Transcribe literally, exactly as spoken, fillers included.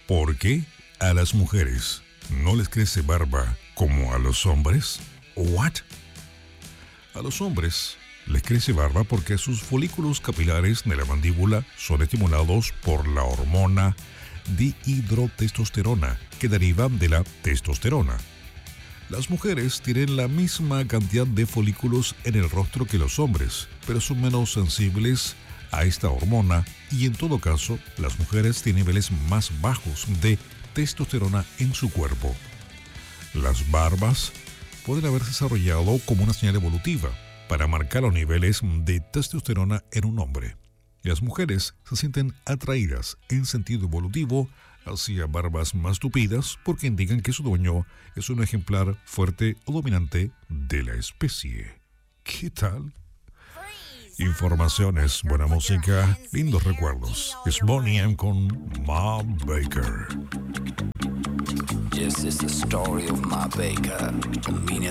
¿Por qué a las mujeres no les crece barba como a los hombres? ¿What? A los hombres les crece barba porque sus folículos capilares de la mandíbula son estimulados por la hormona dihidrotestosterona que deriva de la testosterona. Las mujeres tienen la misma cantidad de folículos en el rostro que los hombres, pero son menos sensibles a esta hormona y en todo caso las mujeres tienen niveles más bajos de testosterona en su cuerpo. Las barbas pueden haberse desarrollado como una señal evolutiva para marcar los niveles de testosterona en un hombre. Y las mujeres se sienten atraídas en sentido evolutivo hacia barbas más tupidas porque indican que su dueño es un ejemplar fuerte o dominante de la especie. ¿Qué tal? Informaciones, buena música, lindos recuerdos. Es Boney M con Ma Baker. This is the story of Ma Baker.